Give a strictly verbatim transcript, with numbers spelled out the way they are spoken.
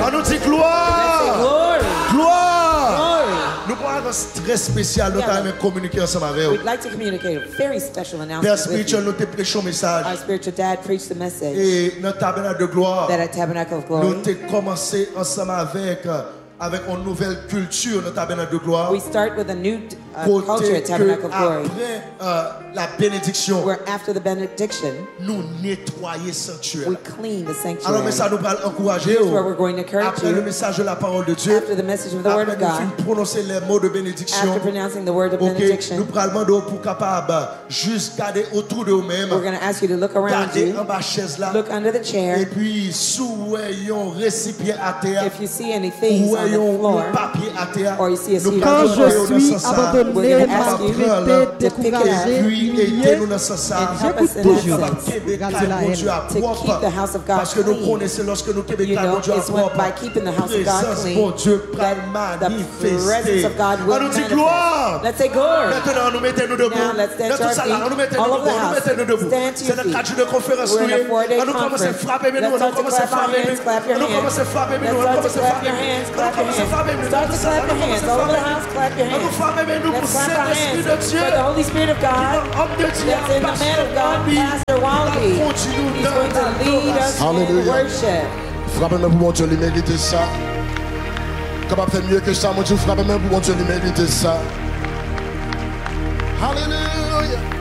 On nous dit gloire. Gloire. Nous avons un très spécial, nous avons communiqué ensemble avec vous. We'd like to communicate a very special Père announcement with spirituel, you. nous te prêchons message. Our spiritual dad preached the message Et notre tabernacle de gloire, that at Tabernacle of nous Glory, avons commencé ensemble avec, euh, avec une nouvelle culture, notre tabernacle de gloire. we start with a new uh, culture Côté at que Tabernacle of Glory, après euh, la bénédiction, where after the benediction, nous nettoyer we sanctuaire. clean the Alors, mais sanctuary. ça nous va encourager. Here's where we're going to encourage Après le you. message de la parole de Dieu, After the message of the Word après of nous God, finissons prononcer les mots de bénédiction. after pronouncing the word of Ok, nous benediction, prenons demander pour capable juste garder autour de vous-même, we're going to ask you to look around garder you, en bas chaise là, look under the et chair. puis sous un récipient à terre, If you see any things ou on the un floor, papier à terre, or you see a nous seat parlons on Quand the de floor, je suis ça, abandonné, We're gonna ask you maltraité, to pick it up. découragé, puis aider humilié, nous dans ce sens. and help us in toujours that sense. regarder la haine. To keep the house of God Parce que nous clean. connaissons lorsque nous You Québécois, know, mon Dieu, it's when, by keeping the house of God présence, clean, mon Dieu, that the presence manifester. of God On will nous dit manifest. gloire. Let's say glory. Maintenant, nous mettons-nous debout. Now, let's stand Dans to tout our ça là, feet. nous mettons-nous All debout. over the Nous house. mettons-nous debout. Stand to C'est your le feet. cadre de conférence. We're in a four-day On nous commence à conference. frapper, mais nous, Let's on start to commence à clap our frapper, hands, clap your on hands. commence à frapper, Let's nous, on start to commence à clap frapper, your hands, on clap your commence à frapper, hands. nous, Start to clap your hands. All over the house, clap your on nous hands. frappe, mais nous, pour Let's clap our Saint-Esprit hands de Dieu, for the Holy Spirit of God homme de Dieu, that's in the man of God, Pastor Walby. He's going to lead us in Hallelujah. worship. Frappez-moi pour mon Dieu, il mérite ça. Comment faire mieux que ça, mon Dieu, frappez-moi pour mon Dieu, il mérite ça. Hallelujah.